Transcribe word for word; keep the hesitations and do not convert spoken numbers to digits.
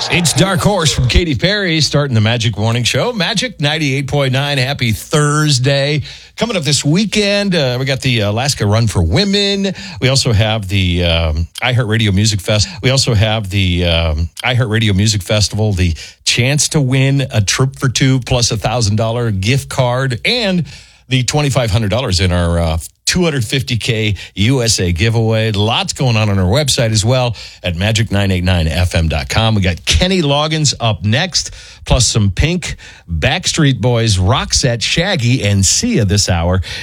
It's Dark Horse from Katy Perry starting the Magic Morning Show. Magic ninety-eight point nine. Happy Thursday. Coming up this weekend, uh, we got the Alaska Run for Women. We also have the um, iHeartRadio Music Fest. We also have the um, iHeartRadio Music Festival, the chance to win a trip for two plus a one thousand dollars gift card and the twenty-five hundred dollars in our uh, two hundred fifty K U S A giveaway. Lots going on on our website as well at magic nine eight nine F M dot com. We got Kenny Loggins up next, plus some Pink, Backstreet Boys, Roxette, Shaggy, and Sia this hour.